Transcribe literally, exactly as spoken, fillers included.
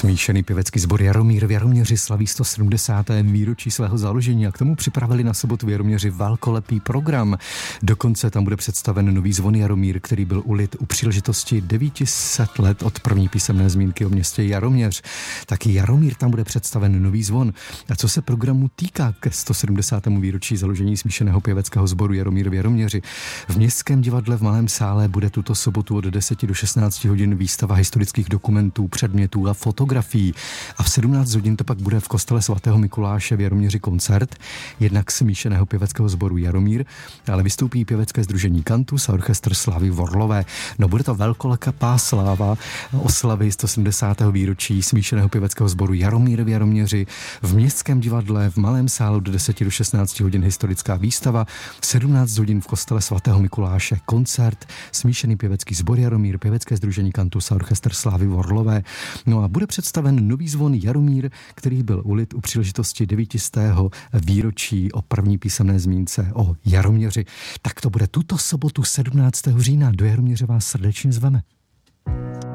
Smíšený pěvecký sbor Jaromír v Jaroměři slaví sto sedmdesáté výročí svého založení a k tomu připravili na sobotu v Jaroměři velkolepý program. Dokonce tam bude představen nový zvon Jaromír, který byl ulit u příležitosti devět set let od první písemné zmínky o městě Jaroměř. Taky Jaromír tam bude představen nový zvon. A co se programu týká ke sto sedmdesátému výročí založení smíšeného pěveckého sboru Jaromír v Jaroměři, v Městském divadle v Malém sále bude tuto sobotu od deseti do šestnácti hodin výstava historických dokumentů, předmětů a fotografií. A v sedmnáct hodin to pak bude v kostele svatého Mikuláše v Jaroměři koncert, jednak smíšeného pěveckého sboru Jaromír, ale vystoupí pěvecké sdružení Cantus a orchestr Slávy Vorlové. No bude to velkolepá sláva oslavy sto sedmdesátého výročí smíšeného pěveckého sboru Jaromír v Jaroměři, v Městském divadle v Malém sálu do deseti do šestnácti hodin historická výstava, v sedmnáct hodin v kostele svatého Mikuláše koncert, smíšený pěvecký sbor Jaromír, pěvecké sdružení Cantus a orchestr Slávy Vorlové. No a bude představen nový zvon Jaromír, který byl ulit u příležitosti devítistého výročí o první písemné zmínce o Jaroměři. Tak to bude tuto sobotu sedmnáctého října. Do Jaroměře vás srdečně zveme.